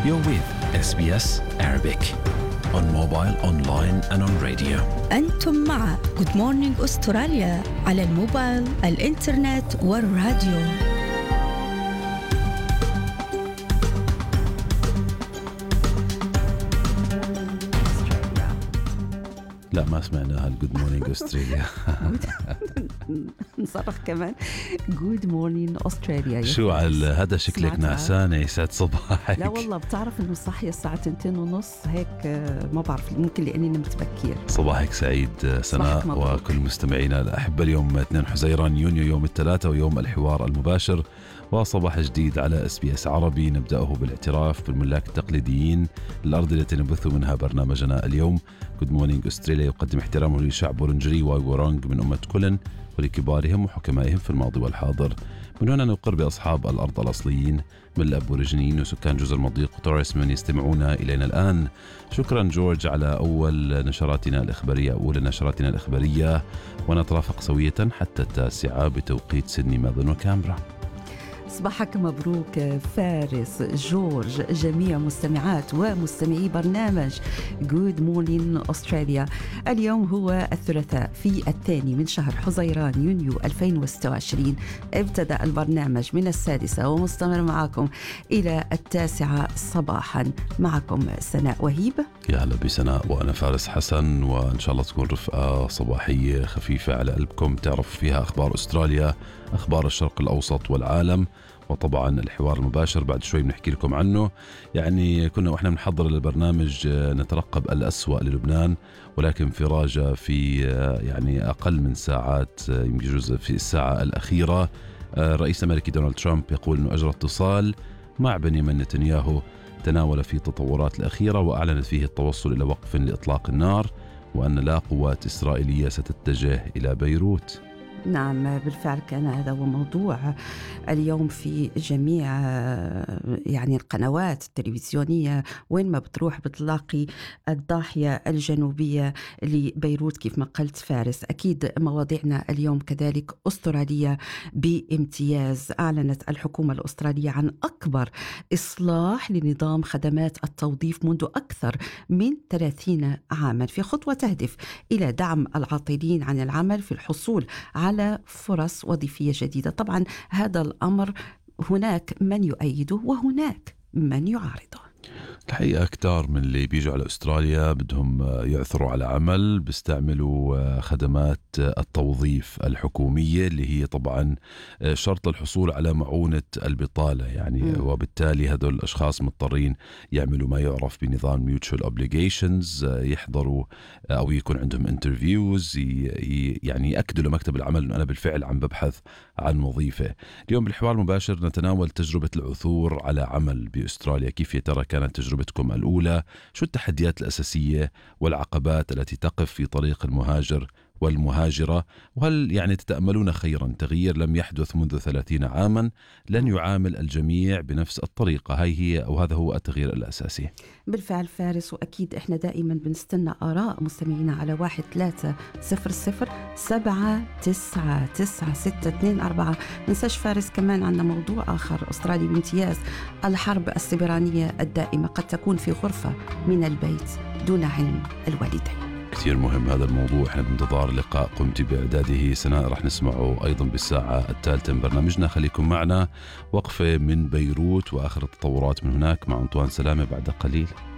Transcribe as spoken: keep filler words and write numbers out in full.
You're with إس بي إس Arabic on mobile, online and on radio. أنتم مع Good Morning أستراليا على الموبايل، الإنترنت والراديو. لا ما سمعناها الجود مورنينج أستراليا. نصرخ كمان جود مورنينج أستراليا. شو على هذا شكلك نعسانة؟ يسعد صباحك. لا والله بتعرف إنه صحية الساعة تنتين ونص هيك، ما بعرف ممكن لأني نمت بكير. صباحك سعيد سناء وكل مستمعينا الأحبة. اليوم اثنين حزيران يونيو، يوم الثلاثاء ويوم الحوار المباشر، وصباح جديد على إس بي إس عربي. نبدأه بالاعتراف بالملاك التقليديين للأرض التي نبث منها برنامجنا اليوم. جود مورنينج أستراليا يقدم احترامه لشعب بورنجري وغورونغ من أمة كولن ولكبارهم وحكمائهم في الماضي والحاضر. من هنا نقر بأصحاب الأرض الأصليين من الأبوريجينيين وسكان جزر مضيق توريس من يستمعون إلينا الآن. شكرا جورج على أول نشراتنا الإخبارية أولى نشراتنا الإخبارية، ونترافق سوية حتى التاسعة بتوقيت سيدني ملبورن وكامبرا. صباحك مبروك فارس، جورج، جميع مستمعات ومستمعي برنامج Good Morning أستراليا. اليوم هو الثلاثاء في الثاني من شهر حزيران يونيو ألفين وستة وعشرين. ابتدأ البرنامج من السادسة ومستمر معكم إلى التاسعة صباحا. معكم سناء وهيب. يا هلا بسناء، وأنا فارس حسن، وإن شاء الله تكون رفقة صباحية خفيفة على قلبكم تعرف فيها أخبار أستراليا، أخبار الشرق الأوسط والعالم، وطبعا الحوار المباشر بعد شوي بنحكي لكم عنه. يعني كنا وإحنا بنحضر البرنامج نترقب الأسوأ للبنان، ولكن في راجة في يعني أقل من ساعات، يجوز في الساعة الأخيرة، الرئيس الأمريكي دونالد ترامب يقول أنه أجرى اتصال مع بنيامين نتنياهو تناول فيه التطورات الأخيرة، وأعلنت فيه التوصل إلى وقف لإطلاق النار، وأن لا قوات إسرائيلية ستتجه إلى بيروت. نعم بالفعل كان هذا هو موضوع اليوم في جميع يعني القنوات التلفزيونية. وين ما بتروح بتلاقي الضاحية الجنوبية لبيروت كيف ما قلت فارس. أكيد مواضيعنا اليوم كذلك أسترالية بامتياز. أعلنت الحكومة الأسترالية عن أكبر إصلاح لنظام خدمات التوظيف منذ أكثر من ثلاثين عاما، في خطوة تهدف إلى دعم العاطلين عن العمل في الحصول على على فرص وظيفية جديدة. طبعا هذا الأمر هناك من يؤيده وهناك من يعارضه. الحقيقة كتار من اللي بيجوا على أستراليا بدهم يعثروا على عمل بيستعملوا خدمات التوظيف الحكومية، اللي هي طبعا شرط الحصول على معونة البطالة يعني م. وبالتالي هذول الأشخاص مضطرين يعملوا ما يعرف بنظام mutual obligations، يحضروا أو يكون عندهم interviews، يعني يأكدوا لمكتب العمل أنه أنا بالفعل عم ببحث عن وظيفة. اليوم بالحوار المباشر نتناول تجربة العثور على عمل بأستراليا. كيف يا ترى كانت تجربتكم الأولى؟ شو التحديات الأساسية والعقبات التي تقف في طريق المهاجر والمهاجرة؟ وهل يعني تتأملون خيرا؟ تغيير لم يحدث منذ ثلاثين عاما لن يعامل الجميع بنفس الطريقة. هاي هي أو هذا هو التغيير الأساسي. بالفعل فارس، وأكيد إحنا دائما بنستنى آراء مستمعينا على واحد ثلاثة صفر صفر سبعة تسعة تسعة ستة اثنين أربعة. منساش فارس كمان عندنا موضوع آخر أسترالي بامتياز. الحرب السبرانية الدائمة قد تكون في غرفة من البيت دون علم الوالدين. كثير مهم هذا الموضوع. احنا بانتظار لقاء قمت بإعداده سناء، رح نسمعه أيضا بالساعة الثالثة من برنامجنا. خليكم معنا. وقفة من بيروت وآخر التطورات من هناك مع أنطوان سلامة بعد قليل.